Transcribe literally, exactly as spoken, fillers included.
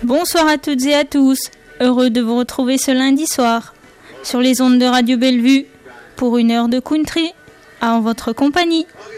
Bonsoir à toutes et à tous, heureux de vous retrouver ce lundi soir sur les ondes de Radio Bellevue pour une heure de country en votre compagnie.